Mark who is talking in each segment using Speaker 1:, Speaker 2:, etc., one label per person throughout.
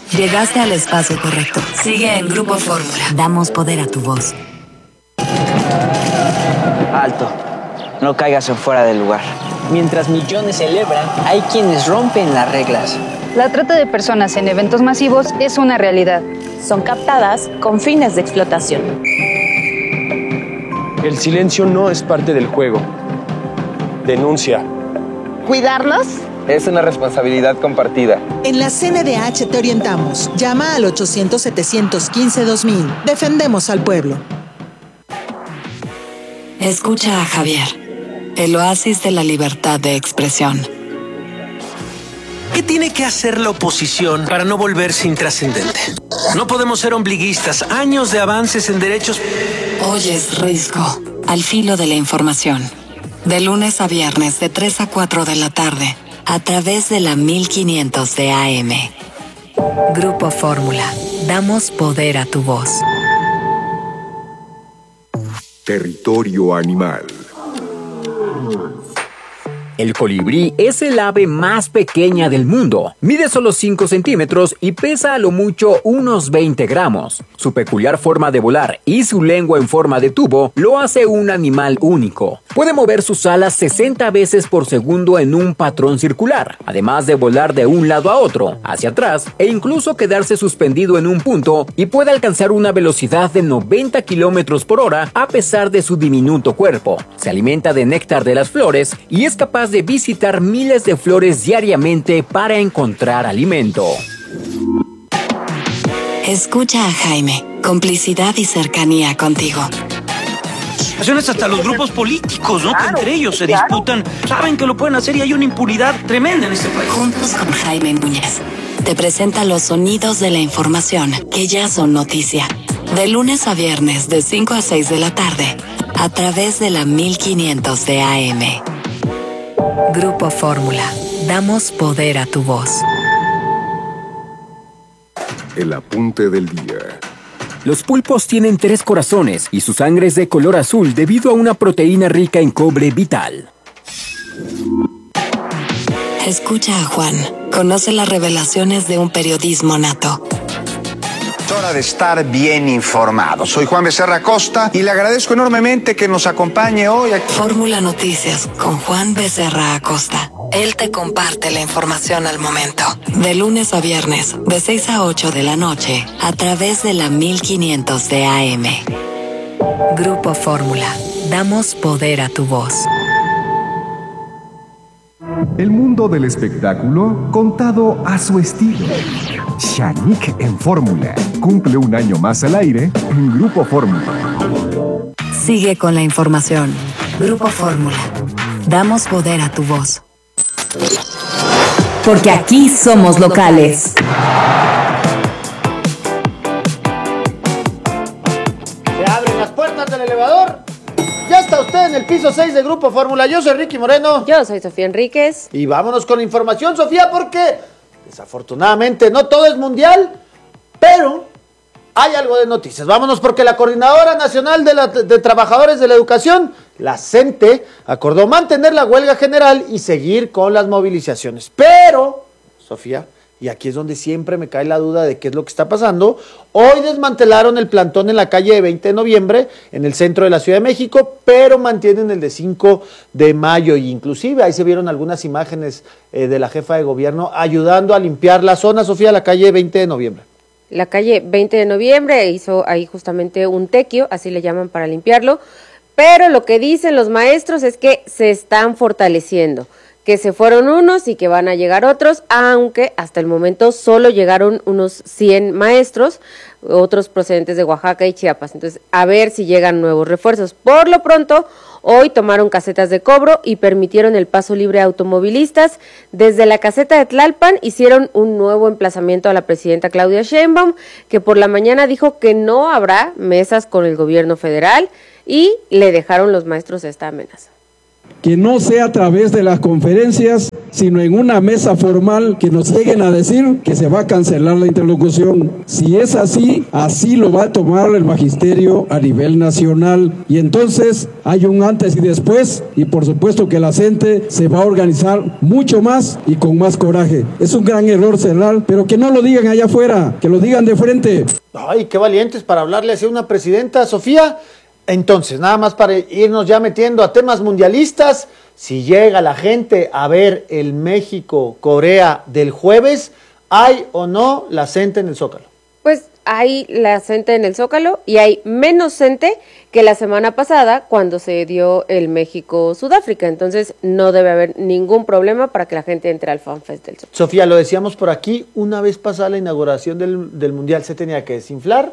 Speaker 1: Llegaste al espacio correcto. Sigue en Grupo Fórmula. Damos poder a tu voz.
Speaker 2: Alto. No caigas en fuera del lugar. Mientras millones celebran, hay quienes rompen las reglas.
Speaker 3: La trata de personas en eventos masivos es una realidad.
Speaker 4: Son captadas con fines de explotación.
Speaker 5: El silencio no es parte del juego. Denuncia.
Speaker 6: ¿Cuidarlos?
Speaker 7: Es una responsabilidad compartida.
Speaker 8: En la CNDH te orientamos. Llama al 800-715-2000. Defendemos al pueblo.
Speaker 1: Escucha a Javier, el oasis de la libertad de expresión.
Speaker 9: ¿Qué tiene que hacer la oposición para no volverse intrascendente? No podemos ser ombliguistas. Años de avances en derechos.
Speaker 1: Oyes Risco, al filo de la información. De lunes a viernes de 3 a 4 de la tarde, a través de la 1500 de AM. Grupo Fórmula. Damos poder a tu voz.
Speaker 10: Territorio animal.
Speaker 11: El colibrí es el ave más pequeña del mundo. Mide solo 5 centímetros y pesa a lo mucho unos 20 gramos. Su peculiar forma de volar y su lengua en forma de tubo lo hace un animal único. Puede mover sus alas 60 veces por segundo en un patrón circular, además de volar de un lado a otro, hacia atrás e incluso quedarse suspendido en un punto, y puede alcanzar una velocidad de 90 kilómetros por hora a pesar de su diminuto cuerpo. Se alimenta de néctar de las flores y es capaz de visitar miles de flores diariamente para encontrar alimento.
Speaker 1: Escucha a Jaime, complicidad y cercanía contigo.
Speaker 9: Hasta los grupos políticos, ¿no? Que entre ellos se disputan, saben que lo pueden hacer y hay una impunidad tremenda en este país.
Speaker 1: Juntos con Jaime Núñez, te presenta los sonidos de la información que ya son noticia. De lunes a viernes de 5 a 6 de la tarde, a través de la 1500 de AM. Grupo Fórmula. Damos poder a tu voz.
Speaker 10: El apunte del día.
Speaker 11: Los pulpos tienen 3 corazones y su sangre es de color azul debido a una proteína rica en cobre vital.
Speaker 1: Escucha a Juan. Conoce las revelaciones de un periodismo nato.
Speaker 12: Es hora de estar bien informado. Soy Juan Becerra Costa y le agradezco enormemente que nos acompañe hoy aquí.
Speaker 1: Fórmula Noticias con Juan Becerra Acosta. Él te comparte la información al momento. De lunes a viernes, de 6 a 8 de la noche, a través de la 1500 de AM. Grupo Fórmula. Damos poder a tu voz.
Speaker 10: El mundo del espectáculo contado a su estilo. Shanique en Fórmula. Cumple un año más al aire en Grupo Fórmula.
Speaker 1: Sigue con la información. Grupo Fórmula. Damos poder a tu voz.
Speaker 13: Porque aquí somos locales.
Speaker 14: Se abren las puertas del elevador. Ya está usted en el piso 6 de Grupo Fórmula. Yo soy Ricky Moreno.
Speaker 4: Yo soy Sofía Enríquez.
Speaker 14: Y vámonos con la información, Sofía, porque desafortunadamente no todo es mundial, pero hay algo de noticias. Vámonos porque la Coordinadora Nacional de Trabajadores de la Educación, la CENTE, acordó mantener la huelga general y seguir con las movilizaciones. Pero, Sofía, y aquí es donde siempre me cae la duda de qué es lo que está pasando, hoy desmantelaron el plantón en la calle de 20 de noviembre, en el centro de la Ciudad de México, pero mantienen el de 5 de mayo, y inclusive ahí se vieron algunas imágenes de la jefa de gobierno ayudando a limpiar la zona, Sofía, la calle 20 de noviembre.
Speaker 4: La calle 20 de noviembre hizo ahí justamente un tequio, así le llaman para limpiarlo, pero lo que dicen los maestros es que se están fortaleciendo, que se fueron unos y que van a llegar otros, aunque hasta el momento solo llegaron unos 100 maestros, otros procedentes de Oaxaca y Chiapas. Entonces, a ver si llegan nuevos refuerzos. Por lo pronto, hoy tomaron casetas de cobro y permitieron el paso libre a automovilistas. Desde la caseta de Tlalpan hicieron un nuevo emplazamiento a la presidenta Claudia Sheinbaum, que por la mañana dijo que no habrá mesas con el gobierno federal y le dejaron los maestros esta amenaza.
Speaker 6: que no sea a través de las conferencias, sino en una mesa formal que nos lleguen a decir que se va a cancelar la interlocución. Si es así, así lo va a tomar el magisterio a nivel nacional. Y entonces hay un antes y después, y por supuesto que la gente se va a organizar mucho más y con más coraje. Es un gran error cerrar, pero que no lo digan allá afuera, que lo digan de frente.
Speaker 14: Ay, qué valientes para hablarle así a una presidenta, Sofía. Entonces, nada más para irnos ya metiendo a temas mundialistas, si llega la gente a ver el México-Corea del jueves, ¿hay o no la gente en el Zócalo?
Speaker 4: Pues hay la gente en el Zócalo y hay menos gente que la semana pasada cuando se dio el México-Sudáfrica. Entonces no debe haber ningún problema para que la gente entre al FanFest del Zócalo.
Speaker 14: Sofía, lo decíamos por aquí, una vez pasada la inauguración del Mundial se tenía que desinflar,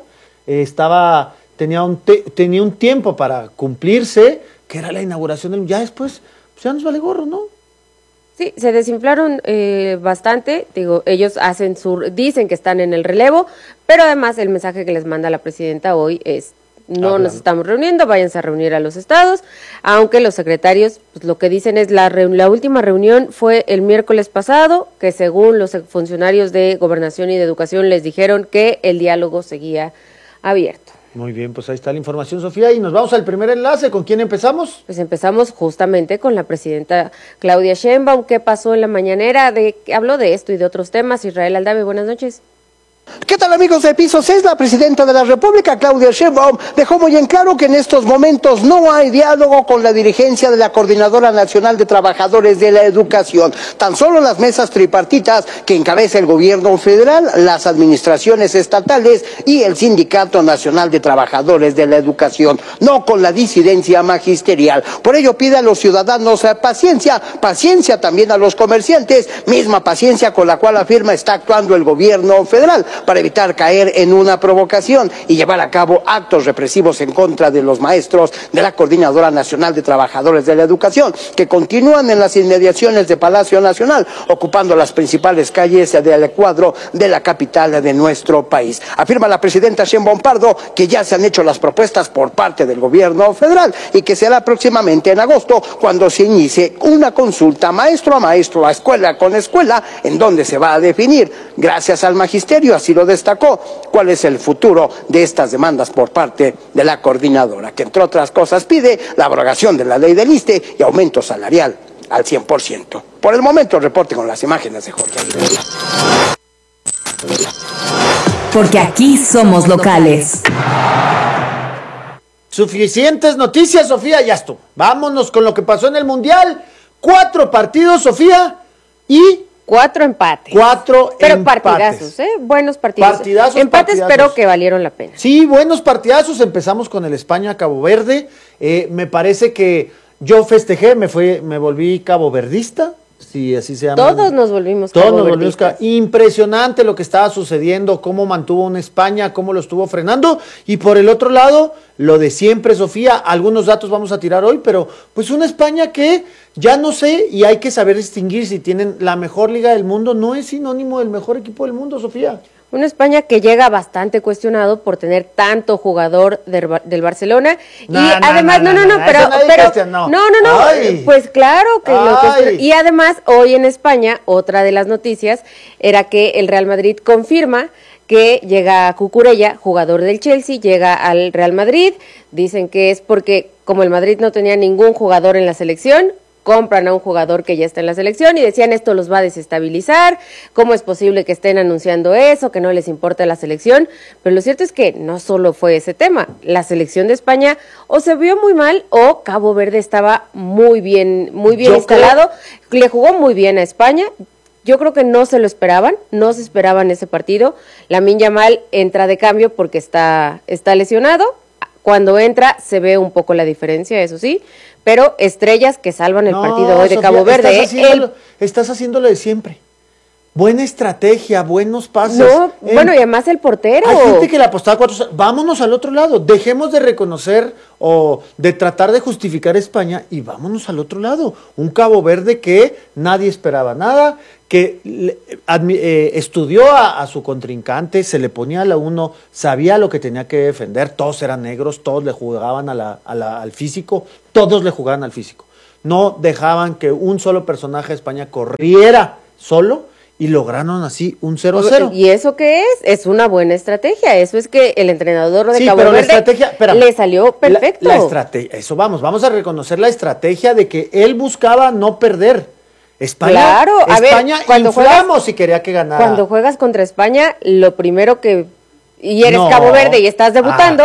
Speaker 14: tenía un tiempo para cumplirse, que era la inauguración del Mundial. Ya después, pues ya nos vale gorro, ¿no?
Speaker 4: Sí, se desinflaron bastante. Digo, ellos dicen que están en el relevo, pero además el mensaje que les manda la presidenta hoy es: no nos estamos reuniendo, váyanse a reunir a los estados, aunque los secretarios, pues lo que dicen es la última reunión fue el miércoles pasado, que según los funcionarios de Gobernación y de Educación les dijeron que el diálogo seguía abierto.
Speaker 14: Muy bien, pues ahí está la información, Sofía, y nos vamos al primer enlace. ¿Con quién empezamos?
Speaker 4: Pues empezamos justamente con la presidenta Claudia Sheinbaum. ¿Qué pasó en la mañanera? Habló de esto y de otros temas. Israel Aldave, buenas noches.
Speaker 15: ¿Qué tal, amigos de Piso 6? La presidenta de la República, Claudia Sheinbaum, dejó muy en claro que en estos momentos no hay diálogo con la dirigencia de la Coordinadora Nacional de Trabajadores de la Educación. Tan solo las mesas tripartitas que encabeza el gobierno federal, las administraciones estatales y el Sindicato Nacional de Trabajadores de la Educación, no con la disidencia magisterial. Por ello pide a los ciudadanos paciencia también a los comerciantes, misma paciencia con la cual afirma está actuando el gobierno federal, para evitar caer en una provocación y llevar a cabo actos represivos en contra de los maestros de la Coordinadora Nacional de Trabajadores de la Educación, que continúan en las inmediaciones de Palacio Nacional, ocupando las principales calles del cuadro de la capital de nuestro país. Afirma la presidenta Sheinbaum Pardo que ya se han hecho las propuestas por parte del gobierno federal y que será próximamente en agosto cuando se inicie una consulta maestro a maestro, a escuela con escuela, en donde se va a definir, gracias al magisterio, así lo destacó, cuál es el futuro de estas demandas por parte de la coordinadora, que entre otras cosas pide la abrogación de la ley del ISSSTE y aumento salarial al 100%. Por el momento, reporte con las imágenes de Jorge Aguirre.
Speaker 13: Porque aquí somos locales.
Speaker 14: Suficientes noticias, Sofía, ya estuvo. Vámonos con lo que pasó en el Mundial. 4 partidos, Sofía, y
Speaker 4: 4 empates.
Speaker 14: 4
Speaker 4: pero
Speaker 14: empates.
Speaker 4: Partidazos, buenos partidos. Empates, pero que valieron la pena.
Speaker 14: Sí, buenos partidazos. Empezamos con el España-Cabo Verde. Me parece que yo festejé, me volví caboverdista. Sí, así se llama.
Speaker 4: Todos nos volvimos caboverdistas.
Speaker 14: Impresionante lo que estaba sucediendo, cómo mantuvo una España, cómo lo estuvo frenando. Y por el otro lado, lo de siempre, Sofía. Algunos datos vamos a tirar hoy, pero pues una España que ya no sé, y hay que saber distinguir si tienen la mejor liga del mundo. No es sinónimo del mejor equipo del mundo, Sofía.
Speaker 4: Una España que llega bastante cuestionado por tener tanto jugador del Barcelona y además pues claro que y además hoy en España otra de las noticias era que el Real Madrid confirma que llega Cucurella, jugador del Chelsea, llega al Real Madrid. Dicen que es porque como el Madrid no tenía ningún jugador en la selección, compran a un jugador que ya está en la selección y decían esto los va a desestabilizar, ¿cómo es posible que estén anunciando eso, que no les importa la selección? Pero lo cierto es que no solo fue ese tema, la selección de España o se vio muy mal o Cabo Verde estaba muy bien instalado, le jugó muy bien a España. Yo creo que no se esperaban ese partido. Lamine Yamal entra de cambio porque está lesionado. Cuando entra se ve un poco la diferencia, eso sí, pero estrellas que salvan el partido hoy de Cabo Verde.
Speaker 14: Estás haciéndolo de siempre. Buena estrategia, buenos pases.
Speaker 4: Bueno, y además el portero.
Speaker 14: Hay gente que le apostaba 4. Vámonos al otro lado. Dejemos de reconocer o de tratar de justificar a España y vámonos al otro lado. Un Cabo Verde que nadie esperaba nada, que estudió a su contrincante, se le ponía a la 1, sabía lo que tenía que defender. Todos eran negros, todos le jugaban al físico, todos le jugaban al físico. no dejaban que un solo personaje de España corriera solo y lograron así un 0-0.
Speaker 4: ¿Y eso qué es? Es una buena estrategia. Eso es que el entrenador de Cabo
Speaker 14: pero
Speaker 4: Verde
Speaker 14: la estrategia,
Speaker 4: le salió perfecto.
Speaker 14: La estrategia, eso vamos a reconocer la estrategia de que él buscaba no perder. España, cuando inflamos y quería que ganara.
Speaker 4: Cuando juegas contra España, lo primero que eres Cabo Verde y estás debutando,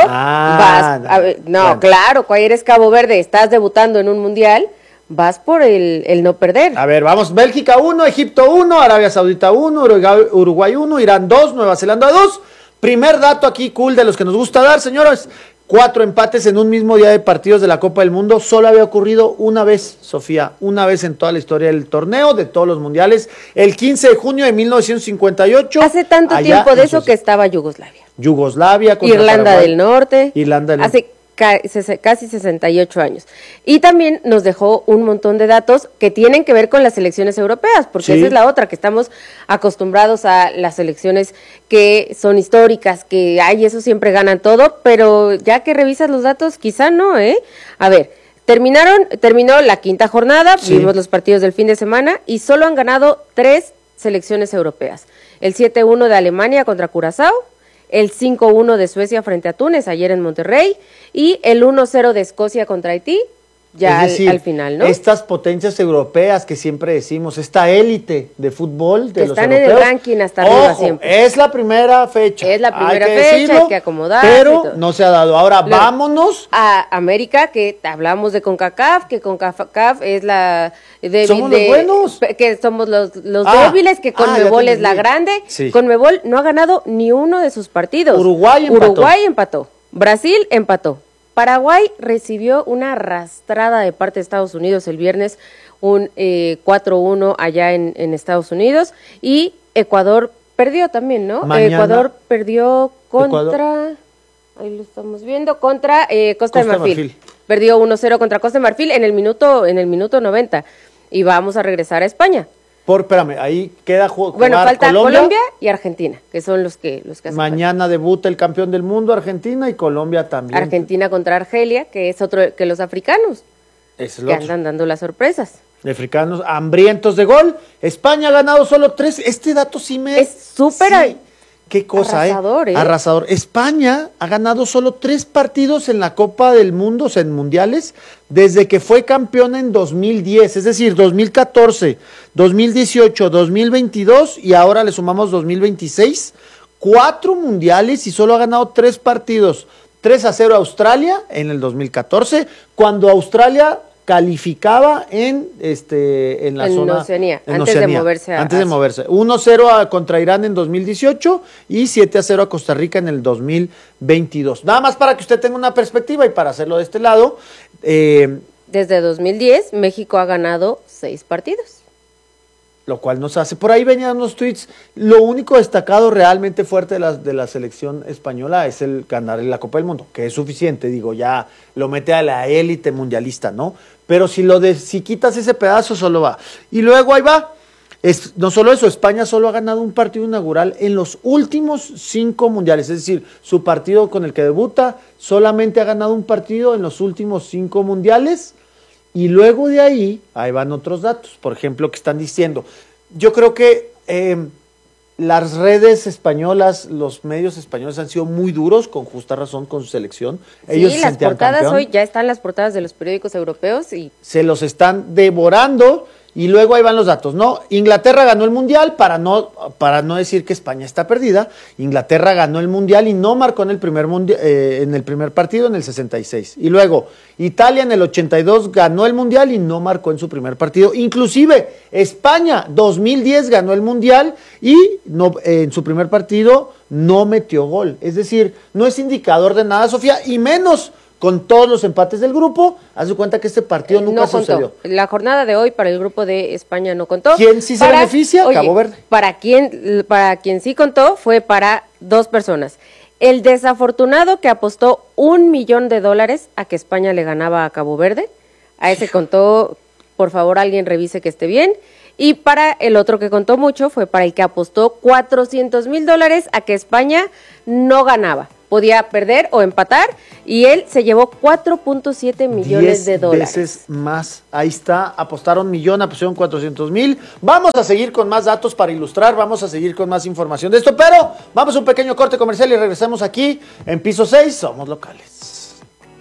Speaker 4: claro, cuando eres Cabo Verde, estás debutando en un mundial, vas por el no perder.
Speaker 14: A ver, vamos, Bélgica 1, Egipto 1, Arabia Saudita 1, Uruguay 1, Irán 2, Nueva Zelanda 2. Primer dato aquí cool de los que nos gusta dar, señores. 4 empates en un mismo día de partidos de la Copa del Mundo. Solo había ocurrido una vez, Sofía, una vez en toda la historia del torneo, de todos los mundiales. El 15 de junio de
Speaker 4: 1958. Hace tanto tiempo de eso que estaba Yugoslavia contra Irlanda
Speaker 14: Paraguay.
Speaker 4: del Norte.
Speaker 14: Irlanda del Norte.
Speaker 4: Hace casi 68 años. Y también nos dejó un montón de datos que tienen que ver con las selecciones europeas, porque esa es la otra, que estamos acostumbrados a las selecciones que son históricas, que eso siempre ganan todo, pero ya que revisas los datos, quizá no, A ver, terminó la quinta jornada, vimos los partidos del fin de semana, y solo han ganado 3 selecciones europeas. El 7-1 de Alemania contra Curazao, el 5-1 de Suecia frente a Túnez ayer en Monterrey y el 1-0 de Escocia contra Haití ya es decir, al final, ¿no?
Speaker 14: Estas potencias europeas que siempre decimos, esta élite de fútbol de
Speaker 4: que
Speaker 14: los
Speaker 4: están
Speaker 14: europeos,
Speaker 4: en el ranking hasta arriba siempre.
Speaker 14: Es la primera fecha.
Speaker 4: Es la primera fecha, hay que acomodar.
Speaker 14: Pero no se ha dado. Ahora vámonos
Speaker 4: a América, que hablamos de CONCACAF, que CONCACAF es la débil.
Speaker 14: Somos los buenos.
Speaker 4: Que somos los débiles, que CONMEBOL es la grande.
Speaker 14: Sí.
Speaker 4: CONMEBOL no ha ganado ni uno de sus partidos.
Speaker 14: Uruguay
Speaker 4: empató. Brasil empató. Paraguay recibió una arrastrada de parte de Estados Unidos el viernes, un 4-1 allá en Estados Unidos, y Ecuador perdió también, ¿no? Ecuador perdió contra, ahí lo estamos viendo, contra Costa de Marfil. Perdió 1-0 contra Costa de Marfil en el minuto 90, y vamos a regresar a España.
Speaker 14: Espérame, ahí queda
Speaker 4: Bueno, falta Colombia y Argentina, que son los que hacen
Speaker 14: mañana debuta el campeón del mundo, Argentina, y Colombia también.
Speaker 4: Argentina contra Argelia, que es otro que los africanos, que andan dando las sorpresas.
Speaker 14: Africanos hambrientos de gol. España ha ganado solo 3. Este dato sí me...
Speaker 4: Es súper...
Speaker 14: Qué cosa,
Speaker 4: arrasador,
Speaker 14: Arrasador. España ha ganado solo 3 partidos en la Copa del Mundo, o sea, en mundiales, desde que fue campeona en 2010, es decir, 2014, 2018, 2022 y ahora le sumamos 2026. 4 mundiales y solo ha ganado 3 partidos. 3-0 a Australia en el 2014, cuando Australia calificaba en la zona
Speaker 4: Oceanía,
Speaker 14: antes
Speaker 4: de moverse a
Speaker 14: de moverse. 1-0 contra Irán en 2018 y 7-0 a Costa Rica en el 2022. Nada más para que usted tenga una perspectiva y para hacerlo de este lado.
Speaker 4: Desde 2010 México ha ganado 6 partidos.
Speaker 14: Lo cual nos hace, por ahí venían unos tweets, lo único destacado realmente fuerte de la selección española es el ganar la Copa del Mundo, que es suficiente, digo, ya lo mete a la élite mundialista, ¿no? Pero si quitas ese pedazo, solo va. Y luego ahí va, no solo eso, España solo ha ganado un partido inaugural en los últimos 5 mundiales, es decir, su partido con el que debuta solamente ha ganado un partido en los últimos 5 mundiales. Y luego de ahí van otros datos, por ejemplo, que están diciendo, yo creo que las redes españolas, los medios españoles han sido muy duros, con justa razón, con su selección. Ellos
Speaker 4: las portadas hoy ya están las portadas de los periódicos europeos y
Speaker 14: se los están devorando. Y luego ahí van los datos, ¿no? Inglaterra ganó el Mundial, para no decir que España está perdida. Inglaterra ganó el Mundial y no marcó en el primer partido en el 66. Y luego, Italia en el 82 ganó el Mundial y no marcó en su primer partido. Inclusive, España 2010 ganó el Mundial y en su primer partido no metió gol. Es decir, no es indicador de nada, Sofía, y menos con todos los empates del grupo. Haz de cuenta que este partido nunca sucedió.
Speaker 4: La jornada de hoy para el grupo de España no contó.
Speaker 14: ¿Quién sí se beneficia? Cabo Verde.
Speaker 4: Para quien sí contó fue para 2 personas. El desafortunado que apostó $1 millón a que España le ganaba a Cabo Verde. A ese contó, por favor, alguien revise que esté bien. Y para el otro que contó mucho fue para el que apostó $400,000 a que España no ganaba. podía perder o empatar, y él se llevó 4.7 millones de dólares.
Speaker 14: 10 veces más. Ahí está, apostaron 1,000,000, pusieron 400,000. Vamos a seguir con más datos para ilustrar, vamos a seguir con más información de esto, pero vamos a un pequeño corte comercial y regresamos aquí en Piso 6, Somos Locales.